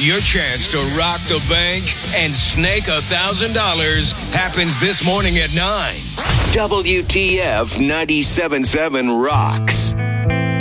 Your chance to rock the bank and snake $1,000 happens this morning at 9. WTF 97.7 rocks.